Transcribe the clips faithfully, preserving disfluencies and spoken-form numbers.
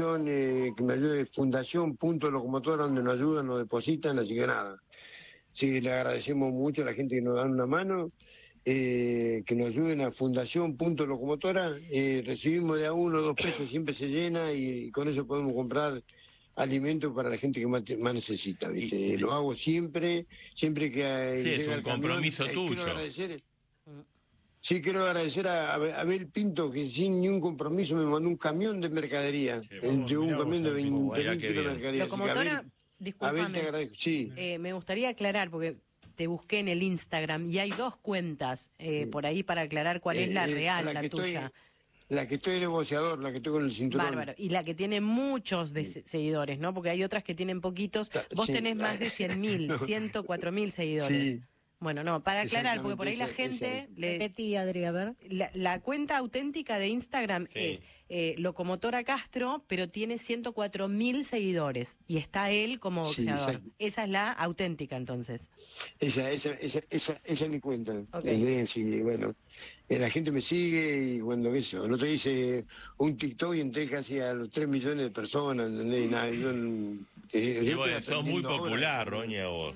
fundación, eh, que me ayude, fundación punto locomotora, donde nos ayudan, nos depositan, así que nada. Sí, le agradecemos mucho a la gente que nos da una mano, eh, que nos ayuden a fundación punto locomotora, eh, recibimos de a uno o dos pesos, siempre se llena y, y con eso podemos comprar alimentos para la gente que más, más necesita, ¿viste? Y, Lo hago siempre, siempre que eh, sí, llega es un el compromiso camión, eh, tuyo. quiero agradecer, sí, quiero agradecer a Abel Pinto, que sin ni un compromiso me mandó un camión de mercadería. Sí, Él llevó un camión de veinte Mirá mil qué kilos de bien. mercadería. Así que Locomotora, Abel, discúlpame. Abel, te agradezco. Sí. Eh, me gustaría aclarar, porque te busqué en el Instagram y hay dos cuentas eh, por ahí para aclarar cuál es la Eh, eh, real, la la, que tuya. estoy- La que estoy negociador, la que estoy con el cinturón. Bárbaro. Y la que tiene muchos de se- seguidores, ¿no? Porque hay otras que tienen poquitos. Vos Sí. tenés más de cien mil, ciento cuatro mil seguidores. Sí. Bueno, no, para aclarar, porque por ahí la Exactamente, esa- gente... le- Repetí, Adri, a ver. La, la cuenta auténtica de Instagram Sí. es eh, Locomotora Castro, pero tiene ciento cuatro mil seguidores y está él como Sí, boxeador. exacto. Esa es la auténtica, entonces. Esa, esa, esa, esa, esa es mi cuenta. Ok. Eh, sí, bueno, eh, la gente me sigue y cuando eso, el otro día hice un TikTok y entré casi a los tres millones de personas, ¿entendés? Y nada, yo, eh, Y yo bueno, estoy sos muy aprendiendo ahora. popular, Roña, vos.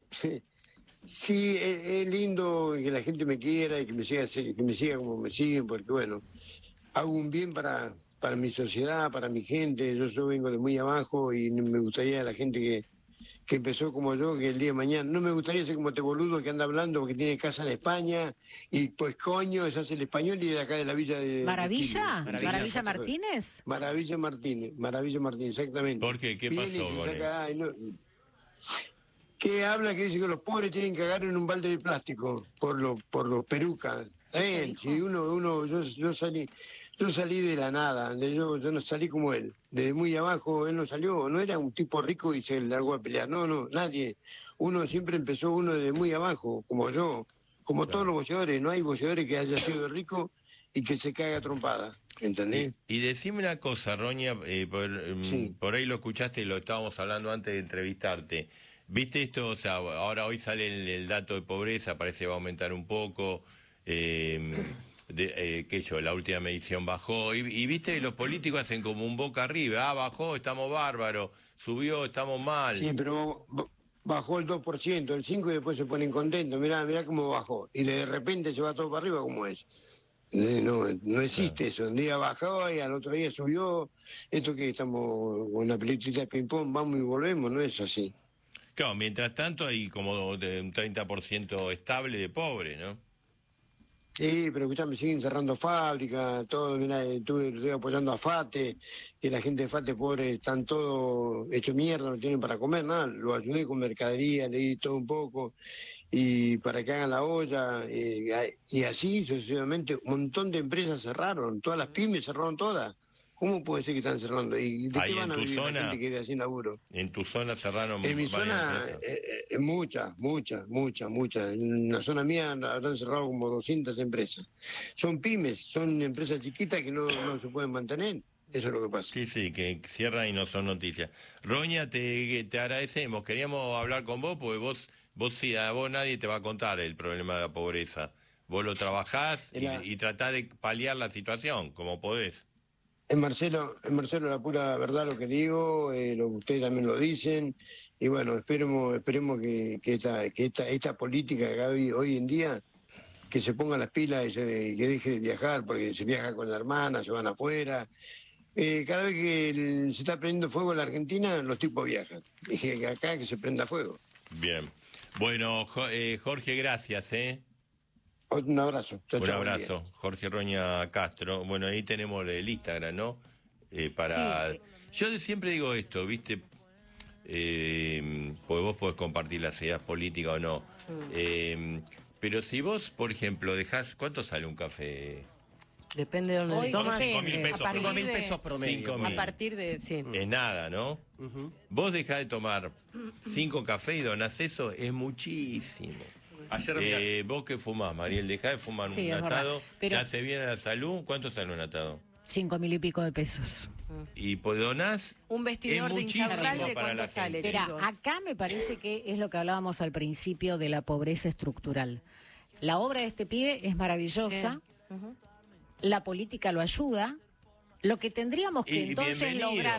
Sí, es, es lindo que la gente me quiera y que me siga, que me siga como me siguen, porque bueno, hago un bien para, para mi sociedad, para mi gente. Yo, yo vengo de muy abajo y me gustaría a la gente que, que empezó como yo, que el día de mañana, no me gustaría ser como este boludo que anda hablando porque tiene casa en España y pues coño, se hace el español y de acá de la villa de... ¿Maravilla? de ¿Maravilla, Maravilla Martínez? Maravilla Martínez, Maravilla Martínez, exactamente. ¿Por qué? ¿Qué Viene pasó y se con saca, ay, no, que habla que dice que los pobres tienen que cagar en un balde de plástico por los por los perucas. Eh, si uno uno yo, yo salí yo salí de la nada, de yo yo no salí como él, de muy abajo. Él no salió, no era un tipo rico y se largó a pelear, no, no, nadie. Uno siempre empezó uno de muy abajo, como yo, como Claro. todos los boxeadores. No hay boxeadores que haya sido rico y que se caiga a trompada, ¿entendés? Y, y decime una cosa, Roña, eh, por, mm, Sí. por ahí lo escuchaste y lo estábamos hablando antes de entrevistarte. ¿Viste esto? O sea, ahora hoy sale el, el dato de pobreza, parece que va a aumentar un poco. Eh, de, eh, qué yo, la última medición bajó. Y, y viste que los políticos hacen como un boca arriba. Ah, bajó, estamos bárbaros. Subió, estamos mal. Sí, pero b- bajó el dos por ciento, el cinco por ciento y después se ponen contentos. Mirá, mirá cómo bajó. Y de repente se va todo para arriba, ¿cómo es? Eh, No, no existe eso. Un día bajó y al otro día subió. Esto que estamos con una pelotita de ping-pong, vamos y volvemos, no es así. Claro, mientras tanto hay como de un treinta por ciento estable de pobre, ¿no? Sí, pero escuchame, siguen cerrando fábricas, todo, mirá, estuve, estoy apoyando a FATE, que la gente de FATE pobre están todos hecho mierda, no tienen para comer, nada, lo ayudé con mercadería, le di todo un poco, y para que hagan la olla, eh, y así sucesivamente, un montón de empresas cerraron, todas las pymes cerraron todas. ¿Cómo puede ser que están cerrando? ¿Y de Ahí qué van en a tu vivir la zona, gente que quede sin laburo? En tu zona cerraron En mi varias zona, empresas. eh, eh, muchas, muchas, muchas, muchas. En la zona mía habrán cerrado como doscientas empresas. Son pymes, son empresas chiquitas que no, no se pueden mantener. Eso es lo que pasa. Sí, sí, que cierran y no son noticias. Roña, te, te agradecemos. Queríamos hablar con vos porque vos, vos sí, a vos nadie te va a contar el problema de la pobreza. Vos lo trabajás y, Era- y tratás de paliar la situación como podés. Es Marcelo, es Marcelo la pura verdad lo que digo, eh, lo que ustedes también lo dicen, y bueno, esperemos, esperemos que, que esta, que esta, esta política que hay hoy en día, que se ponga las pilas y se- que deje de viajar, porque se viaja con la hermana, se van afuera. Eh, cada vez que el- se está prendiendo fuego en la Argentina, los tipos viajan. Dije que acá que se prenda fuego. Bien. Bueno, Jo- eh, Jorge, gracias, ¿eh? Un abrazo. Chao, Un chao, buen día. abrazo. Jorge Roña Castro. Bueno, ahí tenemos el Instagram, ¿no? Eh, para... Sí. Yo siempre digo esto, ¿viste? Eh, porque vos podés compartir las ideas políticas o no. Eh, pero si vos, por ejemplo, dejás... ¿Cuánto sale un café? Depende de dónde Hoy se toma. depende. cinco mil pesos, A partir cinco mil de- pesos promedio. Cinco A mil. partir de, sí. Es nada, ¿no? Vos dejás de tomar cinco cafés y donás eso, es muchísimo. Ayer Eh, vos que fumás, Mariel, dejá de fumar Sí, un es verdad, atado, pero- te hace bien a la salud. ¿Cuánto sale un atado? Cinco mil y pico de pesos. Y pues donás, Un vestidor es de muchísimo Insaurralde, para la ¿cuánto sale, gente. Mira, chicos? acá me parece que es lo que hablábamos al principio de la pobreza estructural. La obra de este pibe es maravillosa, Ujú. la política lo ayuda. Lo que tendríamos que Y entonces bienvenido. lograr